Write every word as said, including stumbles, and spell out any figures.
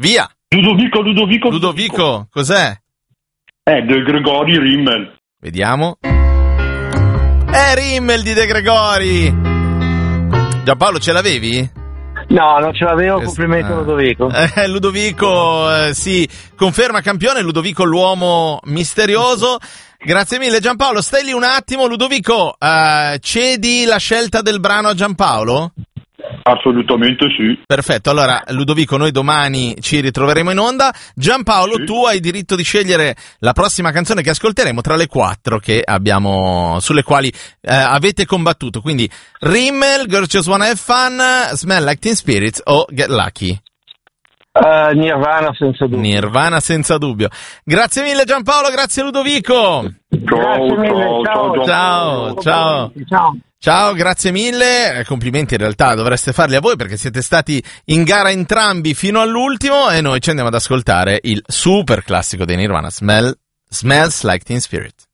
Via! Ludovico, Ludovico, Ludovico, cos'è? È De Gregori Rimmel. Vediamo. È Rimmel di De Gregori. Giampaolo, ce l'avevi? No, non ce l'avevo, complimento ah. Ludovico. Eh, Ludovico, eh, sì, conferma campione, Ludovico l'uomo misterioso. Grazie mille Giampaolo, stai lì un attimo. Ludovico, eh, cedi la scelta del brano a Giampaolo? Assolutamente sì. Perfetto, allora Ludovico, noi domani ci ritroveremo in onda. Giampaolo, sì. Tu hai diritto di scegliere la prossima canzone che ascolteremo tra le quattro che abbiamo, sulle quali eh, avete combattuto. Quindi Rimmel, Girls Just Wanna Have Fun, Smell Like Teen Spirit o Get Lucky? Uh, Nirvana senza dubbio. Nirvana senza dubbio. Grazie mille Giampaolo, grazie Ludovico. Ciao, ciao, ciao, ciao, ciao. Ciao. Ciao, grazie mille, complimenti in realtà dovreste farli a voi perché siete stati in gara entrambi fino all'ultimo e noi ci andiamo ad ascoltare il super classico dei Nirvana, Smell, Smells Like Teen Spirit.